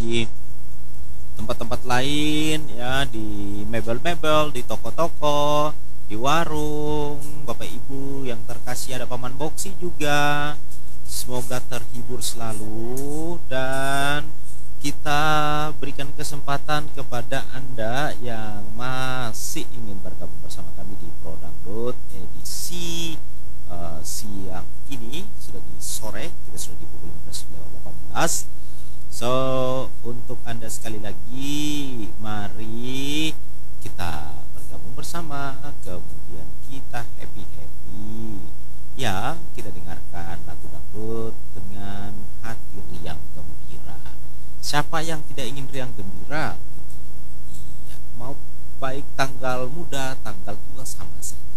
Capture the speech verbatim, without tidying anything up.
di tempat-tempat lain ya, di mebel-mebel, di toko-toko, di warung, Bapak Ibu yang terkasih, ada Paman Boksi juga. Semoga terhibur selalu dan kita berikan kesempatan kepada Anda yang masih ingin bergabung bersama kami di Prodangdut edisi uh, siang ini, sudah di sore, kita sudah di pukul lima belas lewat delapan belas. So, untuk Anda sekali lagi, mari kita bergabung bersama, kemudian kita happy-happy. Ya, kita dengarkan lagu dangdut dengan hati riang gembira. Siapa yang tidak ingin riang gembira? Iya, mau baik tanggal muda, tanggal tua sama saja.